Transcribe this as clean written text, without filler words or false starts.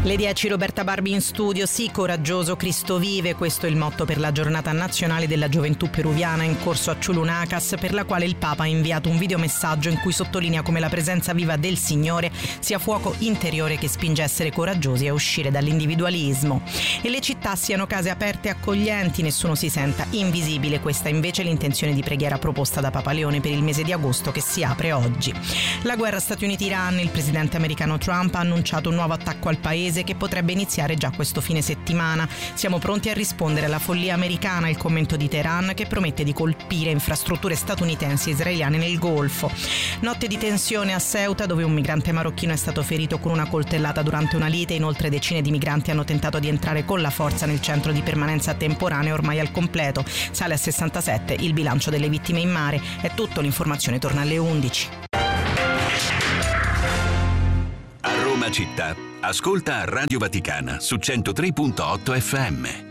Le 10, Roberta Barbi in studio. Sì, coraggioso, Cristo vive. Questo è il motto per la giornata nazionale della gioventù peruviana in corso a Chulunacas, per la quale il Papa ha inviato un videomessaggio in cui sottolinea come la presenza viva del Signore sia fuoco interiore che spinge a essere coraggiosi e a uscire dall'individualismo. E le città siano case aperte e accoglienti, nessuno si senta invisibile. Questa invece è l'intenzione di preghiera proposta da Papa Leone per il mese di agosto che si apre oggi. La guerra Stati Uniti-Iran, il presidente americano Trump ha annunciato un nuovo attacco al paese che potrebbe iniziare già questo fine settimana. Siamo pronti a rispondere alla follia americana, il commento di Teheran, che promette di colpire infrastrutture statunitensi e israeliane nel Golfo. Notte di tensione a Ceuta, dove un migrante marocchino è stato ferito con una coltellata durante una lite. Inoltre decine di migranti hanno tentato di entrare con la forza nel centro di permanenza temporanea ormai al completo. Sale a 67 il bilancio delle vittime in mare. È tutto, l'informazione torna alle 11. A Roma città, ascolta Radio Vaticana su 103.8 FM.